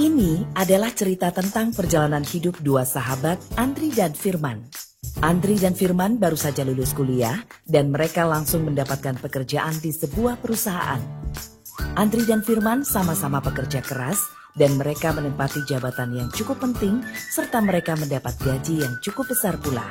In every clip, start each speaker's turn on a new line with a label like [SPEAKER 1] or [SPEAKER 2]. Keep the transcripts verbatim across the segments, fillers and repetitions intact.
[SPEAKER 1] Ini adalah cerita tentang perjalanan hidup dua sahabat, Andri dan Firman. Andri dan Firman baru saja lulus kuliah dan mereka langsung mendapatkan pekerjaan di sebuah perusahaan. Andri dan Firman sama-sama pekerja keras dan mereka menempati jabatan yang cukup penting serta mereka mendapat gaji yang cukup besar pula.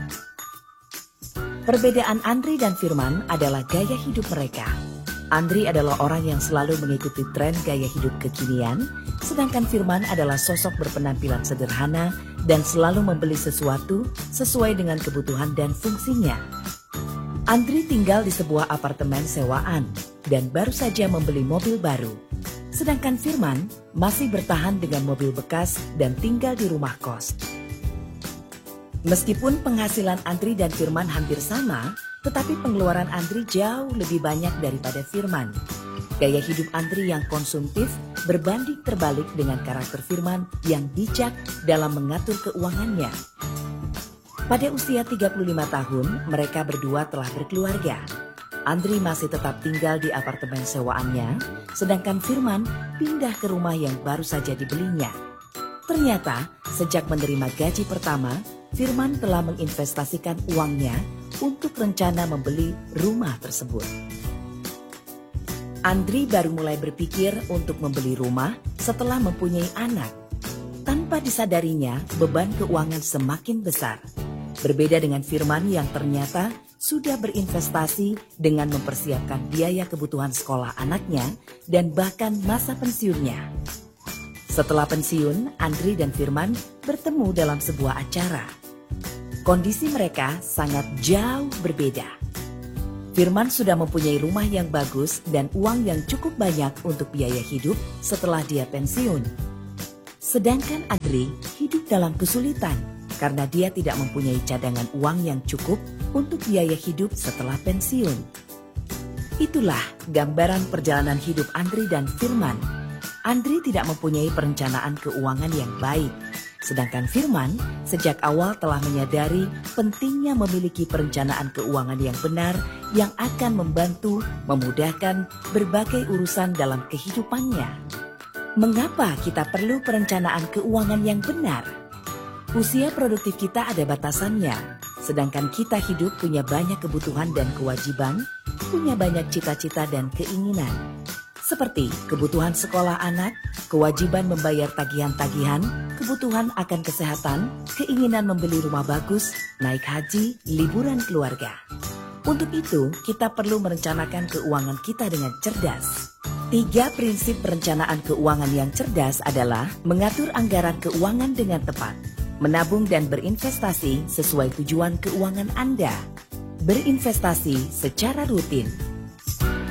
[SPEAKER 1] Perbedaan Andri dan Firman adalah gaya hidup mereka. Andri adalah orang yang selalu mengikuti tren gaya hidup kekinian, sedangkan Firman adalah sosok berpenampilan sederhana dan selalu membeli sesuatu sesuai dengan kebutuhan dan fungsinya. Andri tinggal di sebuah apartemen sewaan dan baru saja membeli mobil baru, sedangkan Firman masih bertahan dengan mobil bekas dan tinggal di rumah kos. Meskipun penghasilan Andri dan Firman hampir sama, tetapi pengeluaran Andri jauh lebih banyak daripada Firman. Gaya hidup Andri yang konsumtif berbanding terbalik dengan karakter Firman yang bijak dalam mengatur keuangannya. Pada usia tiga puluh lima tahun, mereka berdua telah berkeluarga. Andri masih tetap tinggal di apartemen sewaannya, sedangkan Firman pindah ke rumah yang baru saja dibelinya. Ternyata, sejak menerima gaji pertama, Firman telah menginvestasikan uangnya untuk rencana membeli rumah tersebut. Andri baru mulai berpikir untuk membeli rumah setelah mempunyai anak. Tanpa disadarinya, beban keuangan semakin besar. Berbeda dengan Firman yang ternyata sudah berinvestasi dengan mempersiapkan biaya kebutuhan sekolah anaknya dan bahkan masa pensiunnya. Setelah pensiun, Andri dan Firman bertemu dalam sebuah acara. Kondisi mereka sangat jauh berbeda. Firman sudah mempunyai rumah yang bagus dan uang yang cukup banyak untuk biaya hidup setelah dia pensiun. Sedangkan Andri hidup dalam kesulitan karena dia tidak mempunyai cadangan uang yang cukup untuk biaya hidup setelah pensiun. Itulah gambaran perjalanan hidup Andri dan Firman. Andri tidak mempunyai perencanaan keuangan yang baik. Sedangkan Firman sejak awal telah menyadari pentingnya memiliki perencanaan keuangan yang benar yang akan membantu memudahkan berbagai urusan dalam kehidupannya. Mengapa kita perlu perencanaan keuangan yang benar? Usia produktif kita ada batasannya, sedangkan kita hidup punya banyak kebutuhan dan kewajiban, punya banyak cita-cita dan keinginan. Seperti kebutuhan sekolah anak, kewajiban membayar tagihan-tagihan, kebutuhan akan kesehatan, keinginan membeli rumah bagus, naik haji, liburan keluarga. Untuk itu, kita perlu merencanakan keuangan kita dengan cerdas. Tiga prinsip perencanaan keuangan yang cerdas adalah mengatur anggaran keuangan dengan tepat, menabung dan berinvestasi sesuai tujuan keuangan Anda, berinvestasi secara rutin,